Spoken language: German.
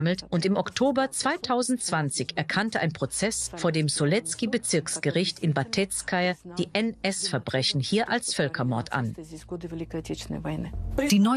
Und im Oktober 2020 erkannte ein Prozess vor dem Soletski-Bezirksgericht in Batezkaja die NS-Verbrechen hier als Völkermord an. Die